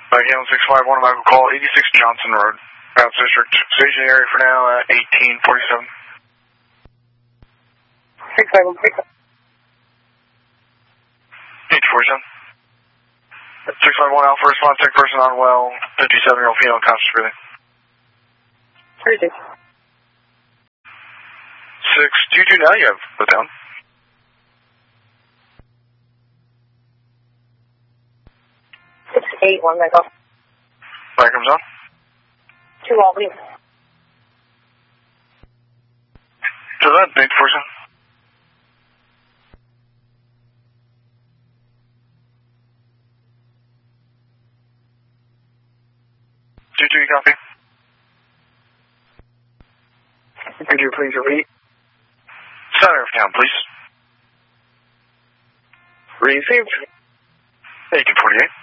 Again, 651 Michael Call, 86 Johnson Road. Routes District. Staging area for now at 1847. 651. 1847. 651 Alpha response, sick person on well, 57-year-old female, conscious breathing. 36. 622 now, you have put down. 681 Michael. Fire comes on. 2 Albany. To that, 847. 22, you copy? Could you please repeat? Center of town, please. Received. 1848.